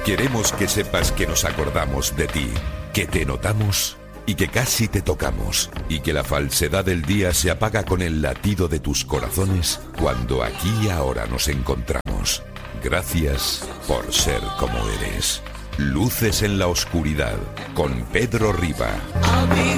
Queremos que sepas que nos acordamos de ti, que te notamos y que casi te tocamos, y que la falsedad del día se apaga con el latido de tus corazones cuando aquí y ahora nos encontramos. Gracias por ser como eres. Luces en la oscuridad, con Pedro Riba.